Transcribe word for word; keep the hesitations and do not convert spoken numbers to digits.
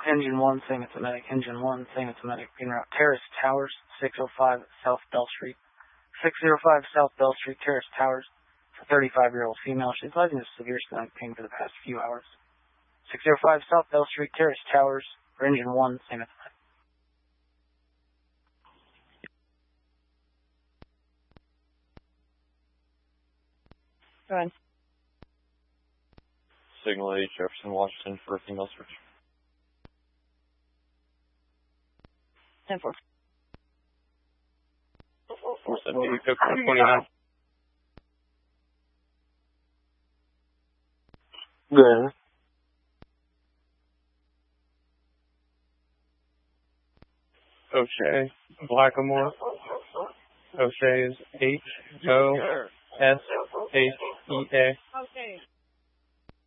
Engine one, saying it's a medic. Engine one, saying it's a medic. En route. Terrace Towers, six oh five South Bell Street. six oh five South Bell Street, Terrace Towers. It's a thirty-five-year-old female. She's advising of severe stomach pain for the past few hours. six oh five South Bell Street, Terrace Towers. For Engine one, saying it's a medic. Go ahead. Signal eight, Jefferson, Washington, for a female search. ten four. four seventy, Cook twenty-nine. Good. O'Shea, Blackamore. O'Shea is H O S H E A. Okay.